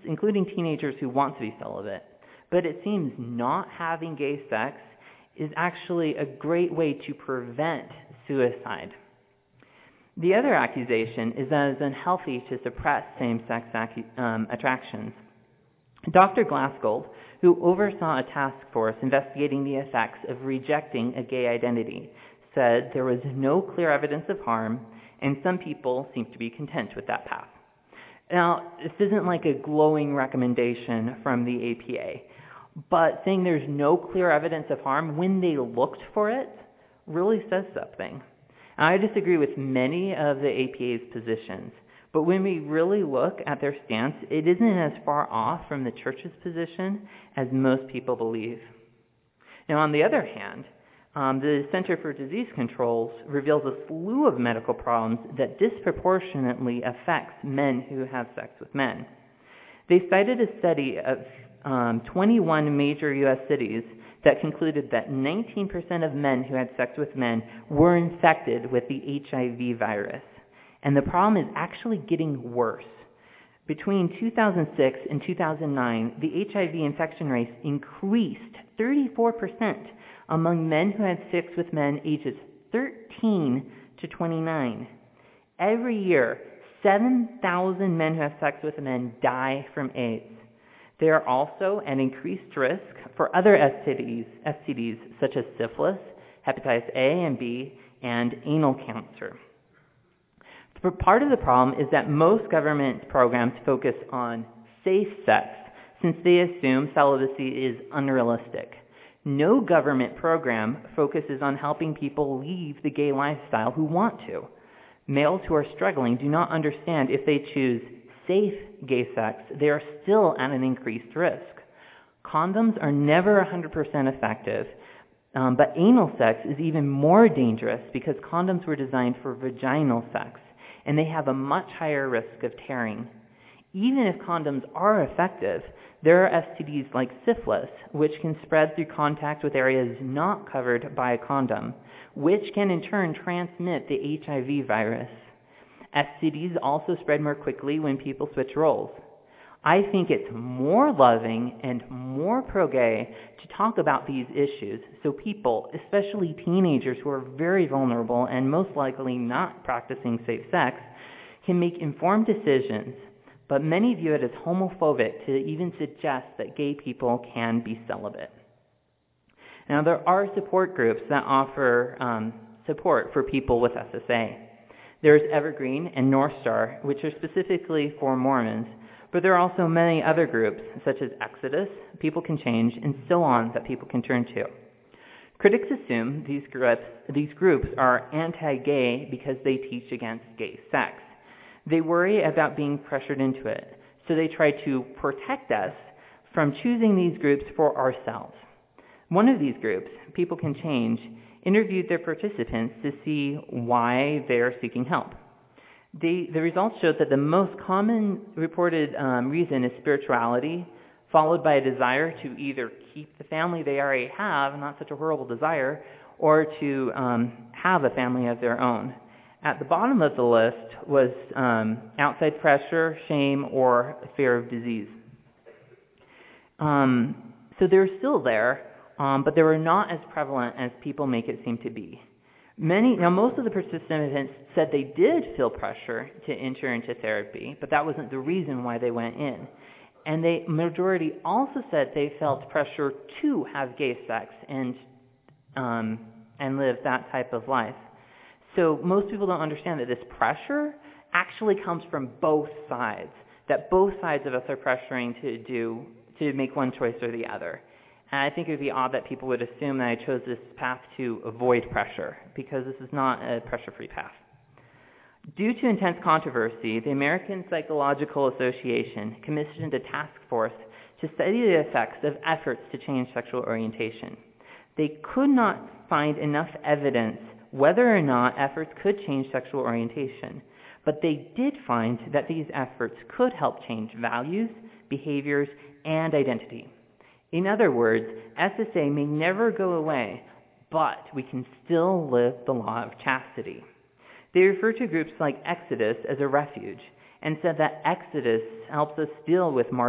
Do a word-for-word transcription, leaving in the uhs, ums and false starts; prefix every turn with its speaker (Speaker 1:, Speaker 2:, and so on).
Speaker 1: including teenagers who want to be celibate. But it seems not having gay sex is actually a great way to prevent suicide. The other accusation is that it is unhealthy to suppress same-sex acu- um, attractions. Doctor Glassgold, who oversaw a task force investigating the effects of rejecting a gay identity, said there was no clear evidence of harm, and some people seem to be content with that path. Now, this isn't like a glowing recommendation from the A P A, but saying there's no clear evidence of harm when they looked for it really says something. I disagree with many of the A P A's positions, but when we really look at their stance, it isn't as far off from the church's position as most people believe. Now, on the other hand, um, the Center for Disease Control reveals a slew of medical problems that disproportionately affects men who have sex with men. They cited a study of um, twenty-one major U S cities that concluded that nineteen percent of men who had sex with men were infected with the H I V virus. And the problem is actually getting worse. Between two thousand six and two thousand nine, the H I V infection rate increased thirty-four percent among men who had sex with men ages thirteen to twenty-nine. Every year, seven thousand men who have sex with men die from AIDS. They are also at increased risk for other S T Ds, S T Ds such as syphilis, hepatitis A and B, and anal cancer. But part of the problem is that most government programs focus on safe sex, since they assume celibacy is unrealistic. No government program focuses on helping people leave the gay lifestyle who want to. Males who are struggling do not understand if they choose safe gay sex, they are still at an increased risk. Condoms are never one hundred percent effective, um, but anal sex is even more dangerous because condoms were designed for vaginal sex, and they have a much higher risk of tearing. Even if condoms are effective, there are S T Ds like syphilis, which can spread through contact with areas not covered by a condom, which can in turn transmit the H I V virus. S T Ds also spread more quickly when people switch roles. I think it's more loving and more pro-gay to talk about these issues so people, especially teenagers who are very vulnerable and most likely not practicing safe sex, can make informed decisions. But many view it as homophobic to even suggest that gay people can be celibate. Now, there are support groups that offer um, support for people with S S A. There's Evergreen and North Star, which are specifically for Mormons, but there are also many other groups, such as Exodus, People Can Change, and so on, that people can turn to. Critics assume these groups, these groups are anti-gay because they teach against gay sex. They worry about being pressured into it, so they try to protect us from choosing these groups for ourselves. One of these groups, People Can Change, interviewed their participants to see why they are seeking help. They, the results showed that the most common reported um, reason is spirituality, followed by a desire to either keep the family they already have, not such a horrible desire, or to um, have a family of their own. At the bottom of the list was um, outside pressure, shame, or fear of disease. Um, so they're still there, um, but they were not as prevalent as people make it seem to be. Many, now most of the participants said they did feel pressure to enter into therapy, but that wasn't the reason why they went in. And the majority also said they felt pressure to have gay sex and um, and live that type of life. So most people don't understand that this pressure actually comes from both sides, that both sides of us are pressuring to do to make one choice or the other. And I think it would be odd that people would assume that I chose this path to avoid pressure, because this is not a pressure-free path. Due to intense controversy, the American Psychological Association commissioned a task force to study the effects of efforts to change sexual orientation. They could not find enough evidence whether or not efforts could change sexual orientation, but they did find that these efforts could help change values, behaviors, and identity. In other words, S S A may never go away, but we can still live the law of chastity. They refer to groups like Exodus as a refuge and said that Exodus helps us deal with marginalization